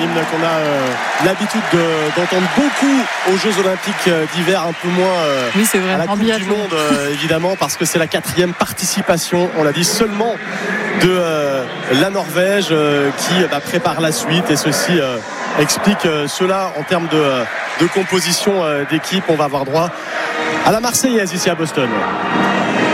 hymne qu'on a l'habitude d'entendre beaucoup aux Jeux Olympiques d'hiver, un peu moins oui, c'est vrai, à la Coupe du Monde évidemment, parce que c'est la 4e participation, on l'a dit, seulement de la Norvège qui prépare la suite, et ceci explique cela en termes de composition d'équipe. On va avoir droit à la Marseillaise ici à Boston.